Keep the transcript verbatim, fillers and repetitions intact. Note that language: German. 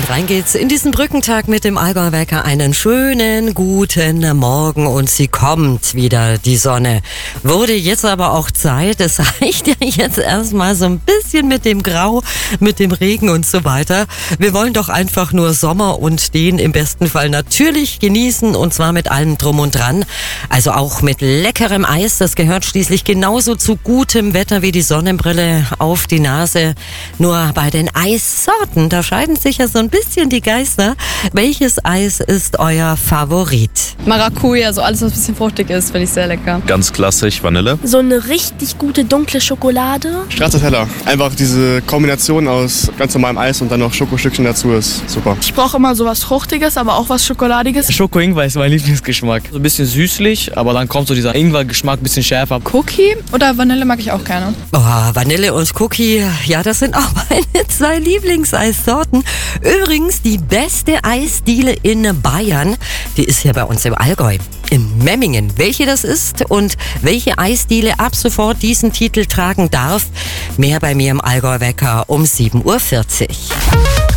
Und rein geht's in diesen Brückentag mit dem Allgäuer Wecker. Einen schönen guten Morgen und sie kommt wieder, die Sonne. Wurde jetzt aber auch Zeit. Es reicht ja jetzt erstmal so ein bisschen mit dem Grau, mit dem Regen und so weiter. Wir wollen doch einfach nur Sommer und den im besten Fall natürlich genießen und zwar mit allem drum und dran. Also auch mit leckerem Eis. Das gehört schließlich genauso zu gutem Wetter wie die Sonnenbrille auf die Nase. Nur bei den Eissorten, da scheiden sich ja so ein bisschen die Geister. Welches Eis ist euer Favorit? Maracuja, so alles, was ein bisschen fruchtig ist, finde ich sehr lecker. Ganz klassisch Vanille. So eine richtig gute dunkle Schokolade. Stracciatella. Einfach diese Kombination aus ganz normalem Eis und dann noch Schokostückchen dazu ist super. Ich brauche immer so was Fruchtiges, aber auch was Schokoladiges. Schoko-Ingwer ist mein Lieblingsgeschmack. So ein bisschen süßlich, aber dann kommt so dieser Ingwer-Geschmack ein bisschen schärfer. Cookie oder Vanille mag ich auch gerne. Oh, Vanille und Cookie, ja, das sind auch meine zwei Lieblingseissorten. Übrigens, die beste Eisdiele in Bayern, die ist hier bei uns im Allgäu, in Memmingen. Welche das ist und welche Eisdiele ab sofort diesen Titel tragen darf, mehr bei mir im Allgäuer Wecker um sieben Uhr vierzig.